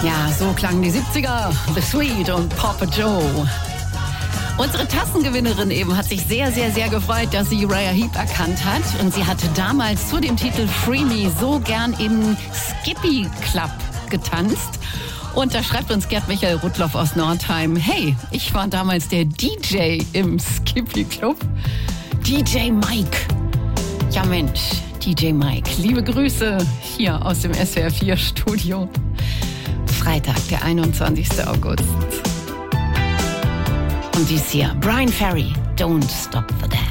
Ja, so klangen die 70er, The Sweet und Papa Joe. Unsere Tassengewinnerin eben hat sich sehr, sehr, sehr gefreut, dass sie Uriah Heep erkannt hat. Und sie hatte damals zu dem Titel Free Me so gern im Skippy Club getanzt. Und da schreibt uns Gerd Michael Rudloff aus Nordheim: Hey, ich war damals der DJ im Skippy Club. DJ Mike. Ja Mensch, DJ Mike. Liebe Grüße hier aus dem SWR 4 Studio. Freitag, der 21. August. Und dies hier, Brian Ferry, Don't Stop the Dance.